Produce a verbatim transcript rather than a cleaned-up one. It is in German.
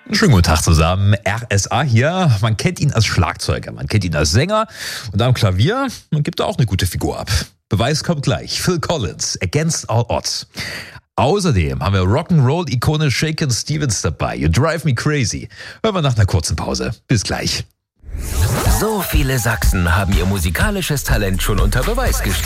Schönen guten Tag zusammen, R S A hier. Man kennt ihn als Schlagzeuger, man kennt ihn als Sänger und am Klavier, man gibt da auch eine gute Figur ab. Beweis kommt gleich, Phil Collins, Against All Odds. Außerdem haben wir Rock'n'Roll-Ikone Shakin' Stevens dabei, You Drive Me Crazy. Hören wir nach einer kurzen Pause. Bis gleich. So viele Sachsen haben ihr musikalisches Talent schon unter Beweis gestellt.